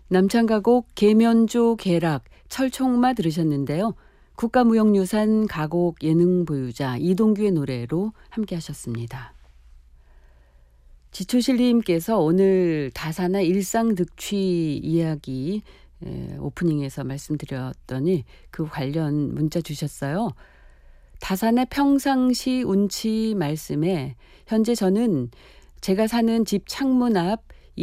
남창가곡 계면조 계락 철총마 들으셨는데요. 국가무형유산 가곡 예능 보유자 이동규의 노래로 함께 하셨습니다. 지초실님께서 오늘 다사나 일상 득취 이야기 오프닝에서 말씀드렸더니 그 관련 문자 주셨어요. 다산의 평상시 운치 말씀에 현재 저는 제가 사는 집 창문 앞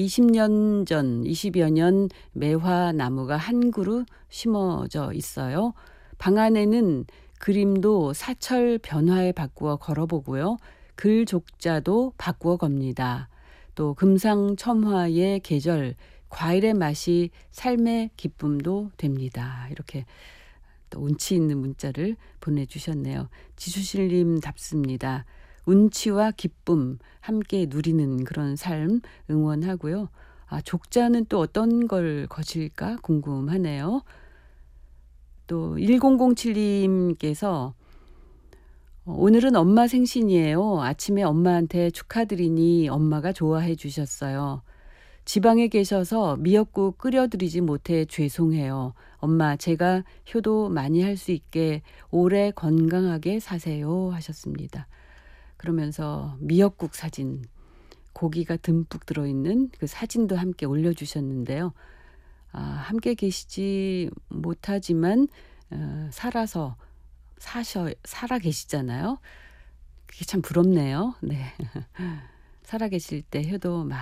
20여 년 매화 나무가 한 그루 심어져 있어요. 방 안에는 그림도 사철 변화에 바꾸어 걸어보고요. 글 족자도 바꾸어 겁니다. 또 금상첨화의 계절, 과일의 맛이 삶의 기쁨도 됩니다. 이렇게 또 운치 있는 문자를 보내주셨네요. 지수실님답습니다. 운치와 기쁨 함께 누리는 그런 삶 응원하고요. 족자는 또 어떤 걸 거실까 궁금하네요. 또 1007님께서 오늘은 엄마 생신이에요. 아침에 엄마한테 축하드리니 엄마가 좋아해 주셨어요. 지방에 계셔서 미역국 끓여드리지 못해 죄송해요. 엄마, 제가 효도 많이 할 수 있게 오래 건강하게 사세요 하셨습니다. 그러면서 미역국 사진, 고기가 듬뿍 들어있는 그 사진도 함께 올려주셨는데요. 함께 계시지 못하지만 살아 계시잖아요. 그게 참 부럽네요. 네. 살아 계실 때 효도